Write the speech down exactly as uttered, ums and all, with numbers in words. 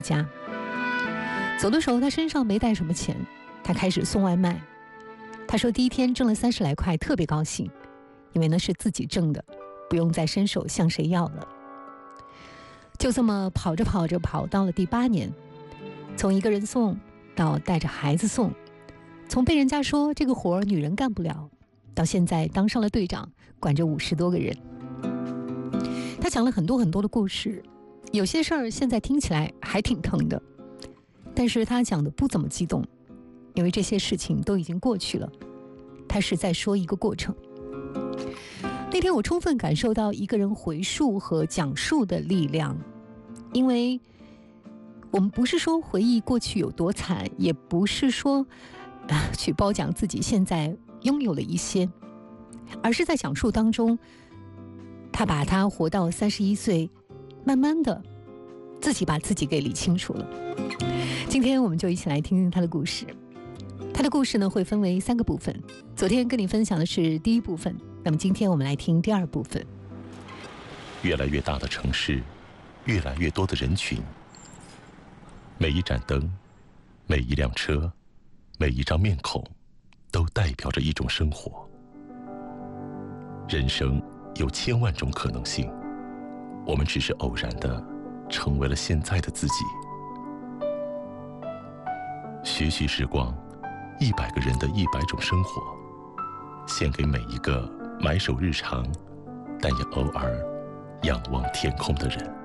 家。走的时候他身上没带什么钱，他开始送外卖。他说第一天挣了三十来块，特别高兴，因为那是自己挣的，不用再伸手向谁要了。就这么跑着跑着跑到了第八年，从一个人送到带着孩子送，从被人家说这个活儿女人干不了，到现在当上了队长，管着五十多个人。他讲了很多很多的故事，有些事儿现在听起来还挺疼的，但是他讲的不怎么激动，因为这些事情都已经过去了，他是在说一个过程。那天我充分感受到一个人回述和讲述的力量，因为我们不是说回忆过去有多惨，也不是说、呃、去褒奖自己现在拥有了一些，而是在讲述当中，他把他活到三十一岁，慢慢的自己把自己给理清楚了。今天我们就一起来听听他的故事。他的故事呢会分为三个部分，昨天跟你分享的是第一部分，那么今天我们来听第二部分。 越来越大的城市，越来越多的人群，每一盏灯，每一辆车，每一张面孔，都代表着一种生活。人生有千万种可能性，我们只是偶然的成为了现在的自己。学习时光，一百个人的一百种生活，献给每一个埋首日常，但也偶尔仰望天空的人。